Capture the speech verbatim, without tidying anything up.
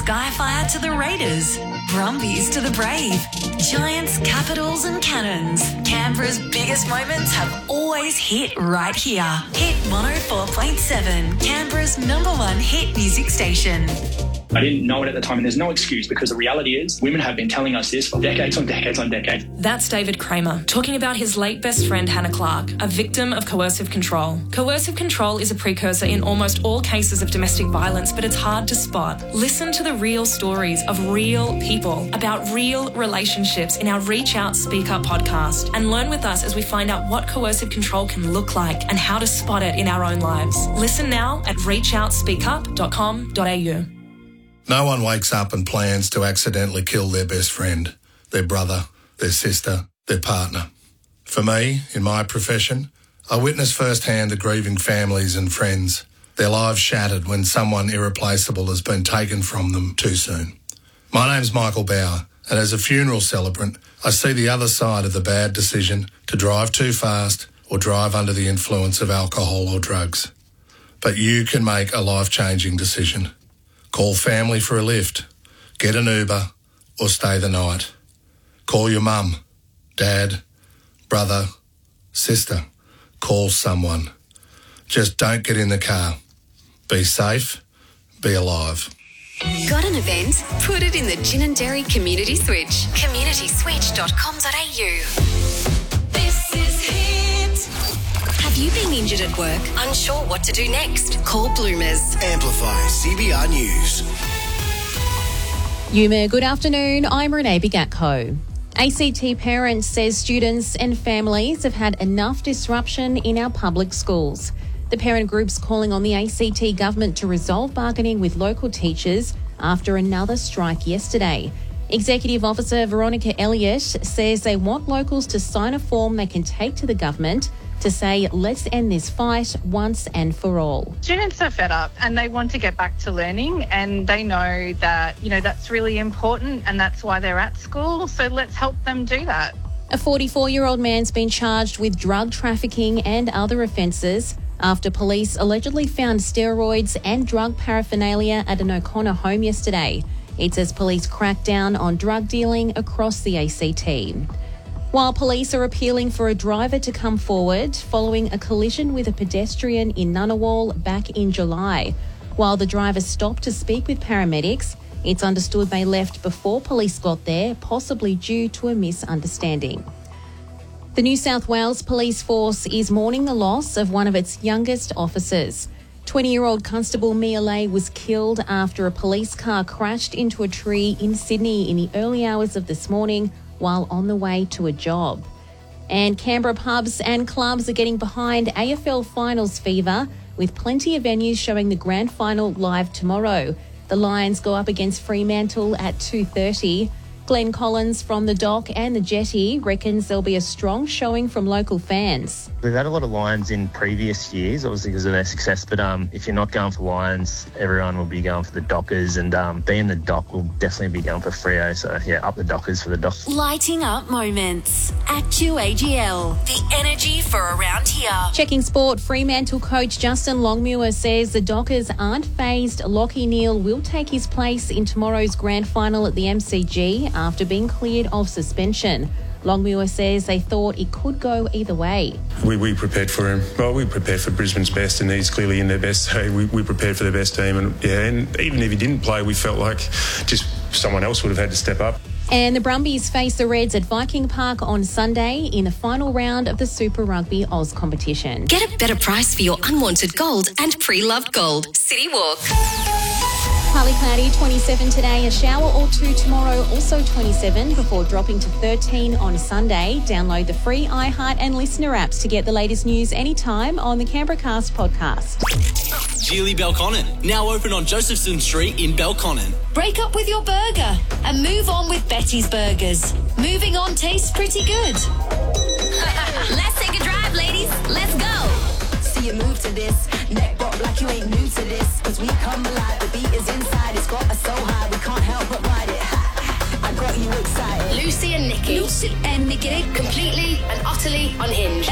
Skyfire to the Raiders, Brumbies to the Brave, Giants, Capitals and Cannons. Canberra's biggest moments have always hit right here. Hit one oh four point seven, Canberra's number one hit music station. I didn't know it at the time, and there's no excuse, because the reality is women have been telling us this for decades on decades on decades. That's David Kramer talking about his late best friend Hannah Clark, a victim of coercive control. Coercive control is a precursor in almost all cases of domestic violence, but it's hard to spot. Listen to the real stories of real people about real relationships in our Reach Out, Speak Up podcast, and learn with us as we find out what coercive control can look like and how to spot it in our own lives. Listen now at reach out speak up dot com dot a u. No one wakes up and plans to accidentally kill their best friend, their brother, their sister, their partner. For me, in my profession, I witness firsthand the grieving families and friends, their lives shattered when someone irreplaceable has been taken from them too soon. My name's Michael Bauer, and as a funeral celebrant, I see the other side of the bad decision to drive too fast or drive under the influence of alcohol or drugs. But you can make a life-changing decision. Call family for a lift, get an Uber, or stay the night. Call your mum, dad, brother, sister. Call someone. Just don't get in the car. Be safe, be alive. Got an event? Put it in the Gin and Dairy Community Switch. community switch dot com dot a u. This is Hit. Have you been injured at work? Unsure what to do next? Call Bloomers. Amplify C B R News. Yuma, good afternoon. I'm Renee Bigatko. A C T Parents says students and families have had enough disruption in our public schools. The parent group's calling on the A C T government to resolve bargaining with local teachers after another strike yesterday. Executive Officer Veronica Elliott says they want locals to sign a form they can take to the government to say, let's end this fight once and for all. Students are fed up and they want to get back to learning, and they know that, you know, that's really important and that's why they're at school. So let's help them do that. A forty-four-year-old man's been charged with drug trafficking and other offences after police allegedly found steroids and drug paraphernalia at an O'Connor home yesterday. It says police cracked down on drug dealing across the A C T. While police are appealing for a driver to come forward following a collision with a pedestrian in Ngunnawal back in July. While the driver stopped to speak with paramedics, it's understood they left before police got there, possibly due to a misunderstanding. The New South Wales Police Force is mourning the loss of one of its youngest officers. twenty-year-old Constable Mia Lay was killed after a police car crashed into a tree in Sydney in the early hours of this morning while on the way to a job. And Canberra pubs and clubs are getting behind A F L finals fever, with plenty of venues showing the grand final live tomorrow. The Lions go up against Fremantle at two thirty. Glenn Collins from the Dock and the Jetty reckons there'll be a strong showing from local fans. We've had a lot of Lions in previous years, obviously because of their success, but um, if you're not going for Lions, everyone will be going for the Dockers, and um, being the Dock will definitely be going for Freo, so yeah, up the Dockers for the Dock. Lighting up moments. Actu A G L. The energy for around here. Checking sport, Fremantle coach Justin Longmuir says the Dockers aren't phased. Lachie Neale will take his place in tomorrow's grand final at the M C G after being cleared of suspension. Longmuir says they thought it could go either way. We, we prepared for him. Well, we prepared for Brisbane's best, and he's clearly in their best. So we, we prepared for the best team, and yeah, and even if he didn't play, we felt like just someone else would have had to step up. And the Brumbies face the Reds at Viking Park on Sunday in the final round of the Super Rugby Oz competition. Get a better price for your unwanted gold and pre-loved gold. City Walk. Partly cloudy, twenty-seven today, a shower or two tomorrow, also twenty-seven, before dropping to thirteen on Sunday. Download the free iHeart and Listener apps to get the latest news anytime on the Canberra Cast podcast. Geely Belconnen, now open on Josephson Street in Belconnen. Break up with your burger and move on with Betty's Burgers. Moving on tastes pretty good. Let's take a drive, ladies. Let's go. See you move to this. Neck bop like you ain't new to this. Cause we come alive. The beat is inside. It's got us so high. We can't help but ride it. I got you excited. Lucy and Nikki. Lucy and Nikki. Completely and utterly unhinged.